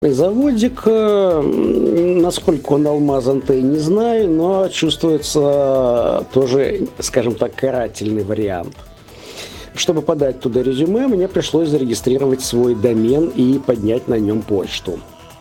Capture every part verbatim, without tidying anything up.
Заводик, э, насколько он алмазан-то, не знаю, но чувствуется тоже, скажем так, карательный вариант. Чтобы подать туда резюме, мне пришлось зарегистрировать свой домен и поднять на нем почту.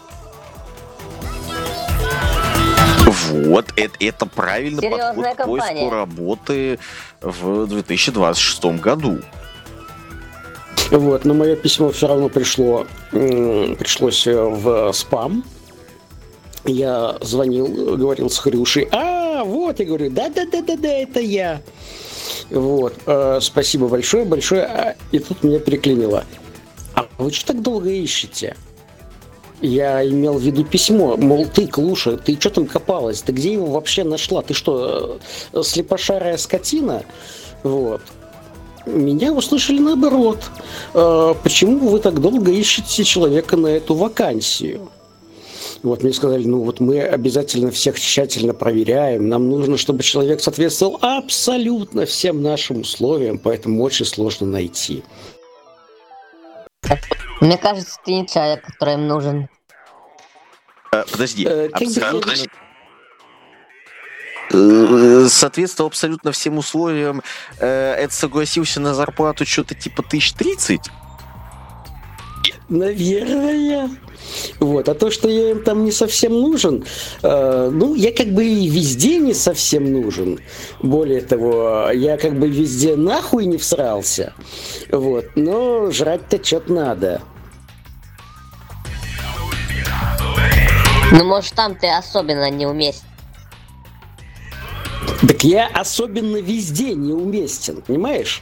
Вот, это, это правильный Серьезная подход к поиску компания. работы в две тысячи двадцать шестом году. Вот, но мое письмо все равно пришло, м, пришлось э, в спам. Я звонил, говорил с Хрюшей. А, вот, я говорю, да-да-да-да-да, это я. Вот, э, спасибо большое, большое. А, и тут меня переклинило. А вы что так долго ищете? Я имел в виду письмо, мол, ты, Клуша, ты что там копалась? Ты где его вообще нашла? Ты что, э, слепошарая скотина? Вот. Меня услышали наоборот. Э, почему вы так долго ищете человека на эту вакансию? Вот мне сказали, ну вот мы обязательно всех тщательно проверяем. Нам нужно, чтобы человек соответствовал абсолютно всем нашим условиям, поэтому очень сложно найти. Мне кажется, ты не человек, который им нужен. Э, подожди, Э, как бы абсолютно... я- Э, соответствовал абсолютно всем условиям. Э, это согласился на зарплату что-то типа тысяч тридцать? Наверное. Вот. А то, что я им там не совсем нужен, э, ну, я как бы и везде не совсем нужен. Более того, я как бы везде нахуй не всрался. Вот. Но жрать-то что-то надо. Ну, может, там ты особенно неуместен. Так я особенно везде неуместен, понимаешь?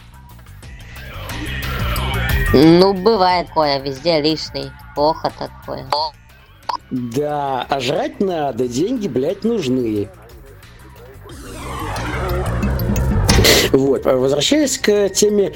Ну, бывает такое, везде лишний. Плохо такое. Да, а жрать надо, деньги, блядь, нужны. Вот, а возвращаясь к теме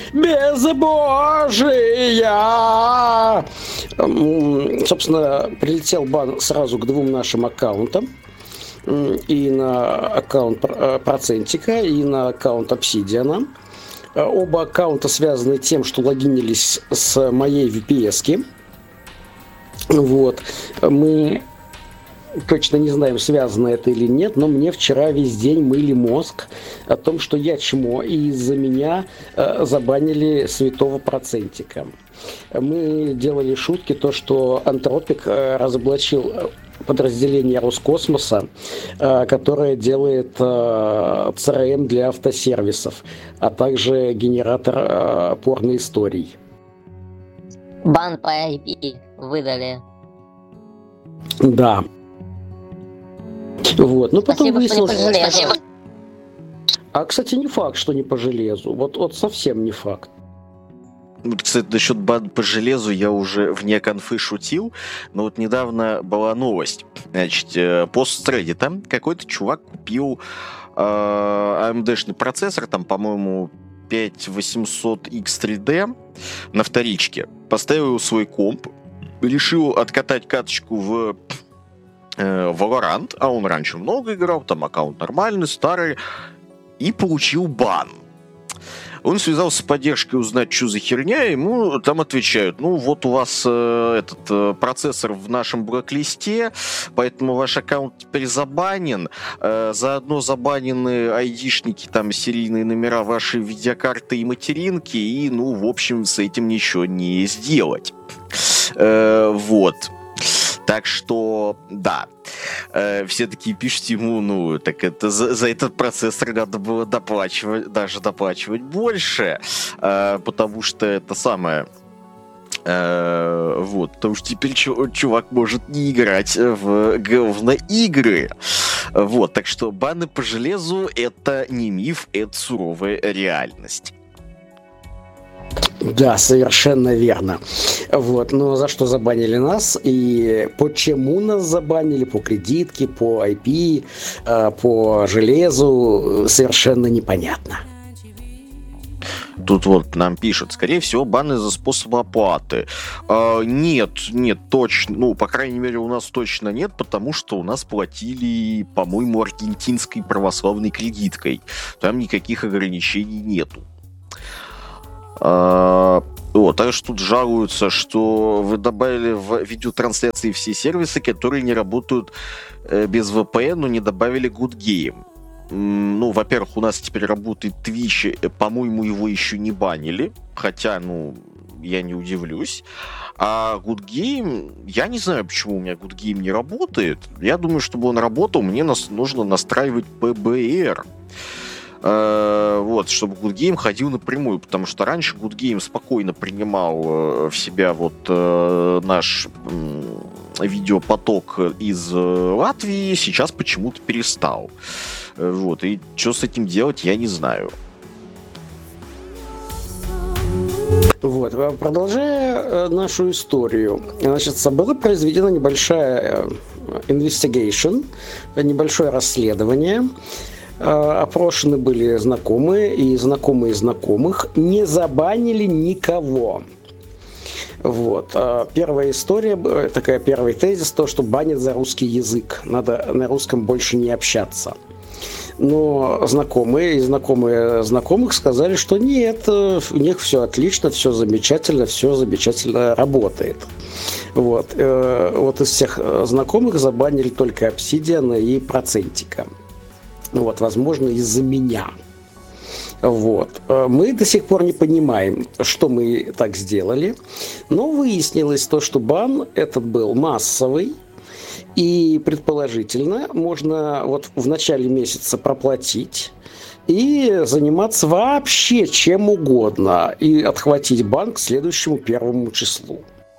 безбожия, м, собственно, прилетел бан сразу к двум нашим аккаунтам. М, И на аккаунт Пр- э, Процентика, и на аккаунт Обсидиана. Э, Оба аккаунта связаны тем, что логинились с моей ви пи эс-ки. Вот. Мы точно не знаем, связано это или нет, но мне вчера весь день мыли мозг о том, что я чмо, и из-за меня э, забанили святого Процентика. Мы делали шутки, то, что Антропик э, разоблачил э, подразделение Роскосмоса, э, которое делает э, си ар эм для автосервисов, а также генератор э, порноисторий. Бан по ай пи выдали. Да. Вот. Ну, потом Спасибо, что не выяснилось... пожалел. Спасибо. А, кстати, не факт, что не по железу. Вот, вот совсем не факт. Вот, кстати, насчет бан по железу я уже вне конфы шутил, но вот недавно была новость. Значит, э, пост с Reddit, какой-то чувак купил э, эй эм ди-шный процессор, там, по-моему, пять восемьсот икс три ди на вторичке, поставил свой комп, решил откатать каточку в э, Valorant, а он раньше много играл, там аккаунт нормальный, старый, и получил бан. Он связался с поддержкой узнать, что за херня, и ему там отвечают, ну вот у вас э, этот э, процессор в нашем блэк-листе, поэтому ваш аккаунт теперь забанен, э, заодно забанены айдишники, там серийные номера вашей видеокарты и материнки, и ну в общем с этим ничего не сделать. Э, вот. Так что, да, э, все такие пишут ему, ну, так это за, за этот процессор надо было доплачивать, даже доплачивать больше, э, потому что это самое, э, вот, потому что теперь чу- чувак может не играть в говноигры. Вот, так что баны по железу — это не миф, это суровая реальность. Да, совершенно верно. Вот, но за что забанили нас и почему нас забанили, по кредитке, по ай пи, э, по железу, совершенно непонятно. Тут вот нам пишут, скорее всего, баны за способ оплаты. А, нет, нет, точно, ну, по крайней мере, у нас точно нет, потому что у нас платили, по-моему, аргентинской православной кредиткой. Там никаких ограничений нету. А, вот, также тут жалуются, что вы добавили в видеотрансляции все сервисы, которые не работают э, без ви пи эн, но не добавили Good Game. М, Ну, во-первых, у нас теперь работает Twitch, э, по-моему, его еще не банили, хотя, ну, я не удивлюсь. А Good Game, я не знаю, почему у меня Good Game не работает. Я думаю, чтобы он работал, мне нас, нужно настраивать пи би ар. Э, Вот, чтобы Good Game ходил напрямую, потому что раньше Good Game спокойно принимал э, в себя вот э, наш м, видеопоток из э, Латвии, сейчас почему-то перестал. Э, Вот, и что с этим делать, я не знаю. Вот, а продолжая э, нашу историю, значит, была произведена небольшая э, investigation, э, небольшое расследование. Э, Опрошены были знакомые, и знакомые знакомых не забанили никого. Вот. а Первая история, э, такая первый тезис, то, что банят за русский язык. Надо на русском больше не общаться. Но знакомые и знакомые знакомых сказали, что нет, э, у них все отлично, все замечательно, все замечательно работает. Вот. э, Вот из всех э, знакомых забанили только Obsidian и Процентика. Вот, возможно, из-за меня. Вот. Э, Мы до сих пор не понимаем, что мы так сделали, но выяснилось то, что бан этот был массовый, и предположительно можно вот в начале месяца проплатить и заниматься вообще чем угодно и отхватить бан к следующему первому числу.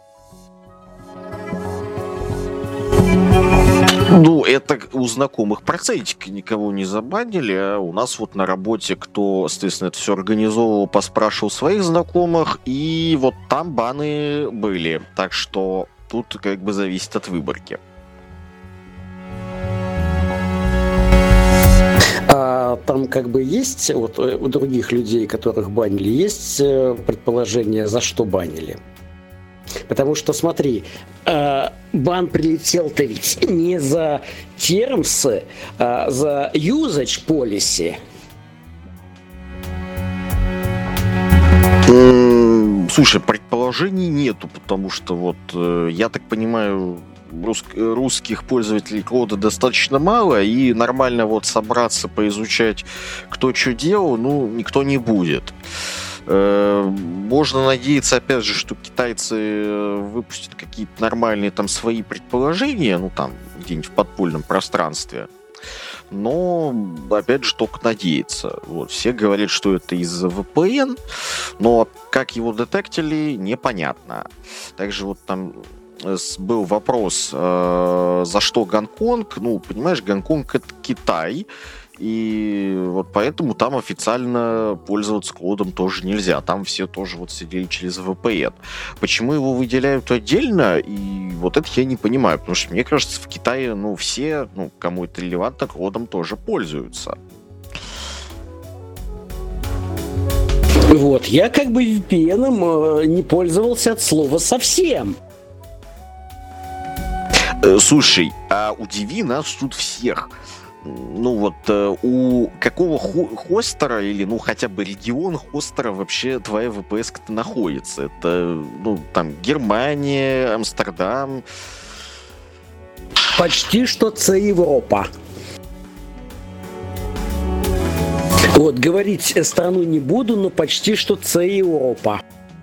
Ну, это у знакомых Процентика никого не забанили, а у нас вот на работе, кто, соответственно, это все организовывал, поспрашивал своих знакомых, и вот там баны были. Так что тут как бы зависит от выборки. А там как бы есть, вот э, у других людей, которых банили, есть э, предположение, за что банили? Потому что, смотри, э, бан прилетел-то ведь не за термсы, а за usage policy. М, Слушай, предположений нету, потому что вот, э, я так понимаю, рус- русских пользователей кода достаточно мало, и нормально вот собраться, поизучать, кто что делал, ну, никто не будет. Э, Можно надеяться, опять же, что китайцы э, выпустят какие-то нормальные там свои предположения, ну, там, где-нибудь в подпольном пространстве. Но, опять же, только надеяться. Вот. Все говорят, что это из-за ви пи эн, но как его детектили, непонятно. Также вот там э, с- был вопрос, э, за что Гонконг. Ну, понимаешь, Гонконг — это Китай, и вот поэтому там официально пользоваться кодом тоже нельзя. Там все тоже вот сидели через ви пи эн. Почему его выделяют отдельно, и вот это я не понимаю, потому что мне кажется, в Китае, ну, все, ну, кому это релевантно, кодом тоже пользуются. Вот, я как бы ви пи эн э, не пользовался от слова совсем. Э, Слушай, а удиви нас тут всех. Ну вот, э, у какого хо- хостера или, ну, хотя бы регион хостера вообще твоя ви пи эс-ка находится? Это, ну, там, Германия, Амстердам. Почти что це Европа. Вот, говорить э, страну не буду, но почти что це Европа.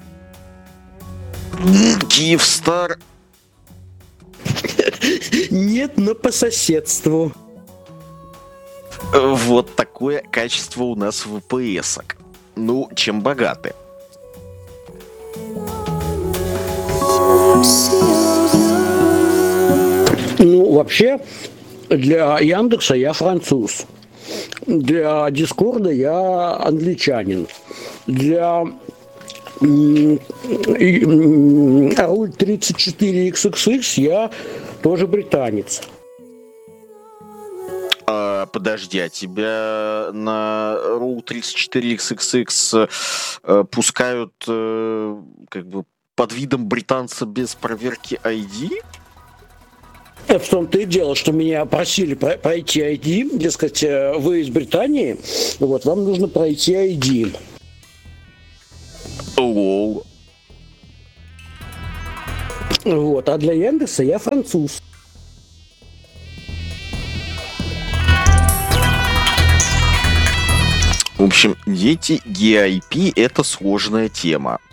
Киевстар. Нет, но по соседству. Э, Вот такое качество у нас ви пи эс-ок. Ну, чем богаты. Ну, вообще, для Яндекса я француз. Для Дискорда я англичанин. Для м, и, м, Руль тридцать четыре икс икс икс я тоже британец. А, подожди, а тебя на Rule тридцать четыре икс икс икс э, пускают э, как бы под видом британца без проверки ай ди? В том-то и дело, что меня просили про- пройти ай ди, дескать, э, вы из Британии, вот, вам нужно пройти ай ди. Вот, а для Яндекса я француз. В общем, дети, джи ай пи — это сложная тема.